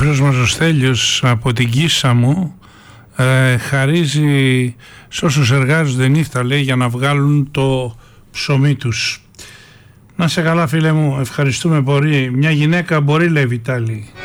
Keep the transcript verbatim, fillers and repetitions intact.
φίλος μας ο Στέλιος από την Κίσσα μου ε, χαρίζει σε όσους εργάζονται νύχτα, λέει, για να βγάλουν το ψωμί τους. Να σε καλά, φίλε μου, ευχαριστούμε πολύ. Μια γυναίκα μπορεί, λέει, Βιτάλη.